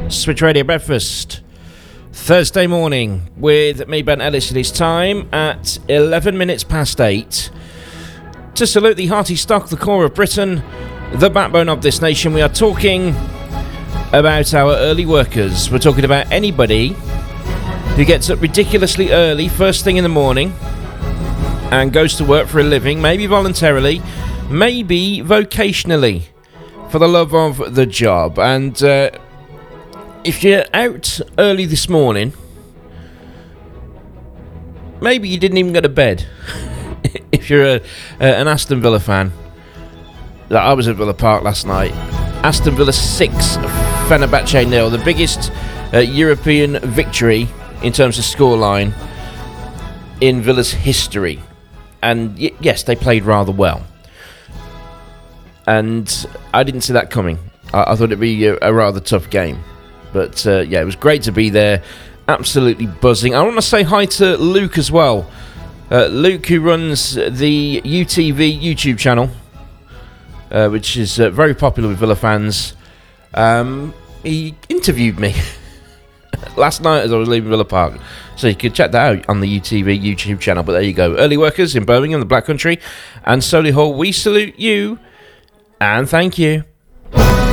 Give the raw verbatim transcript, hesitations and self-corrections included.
Switch Radio Breakfast, Thursday morning with me, Ben Ellis. It is time at eleven minutes past eight to salute the hearty stock, the core of Britain, the backbone of this nation. We are talking about our early workers. We're talking about anybody who gets up ridiculously early, first thing in the morning, and goes to work for a living, maybe voluntarily, maybe vocationally, for the love of the job. And uh, if you're out early this morning, maybe you didn't even go to bed. If you're a, uh, an Aston Villa fan. Like, I was at Villa Park last night. Aston Villa six, Fenerbahce nil. The biggest uh, European victory in terms of scoreline in Villa's history. And y- yes, they played rather well. And I didn't see that coming. I, I thought it'd be a, a rather tough game. But uh, yeah, it was great to be there. Absolutely buzzing. I want to say hi to Luke as well. Uh, Luke, who runs the U T V YouTube channel, uh, which is uh, very popular with Villa fans. Um, he interviewed me last night as I was leaving Villa Park. So you could check that out on the U T V YouTube channel. But there you go. Early workers in Birmingham, the Black Country, and Solihull, we salute you and thank you.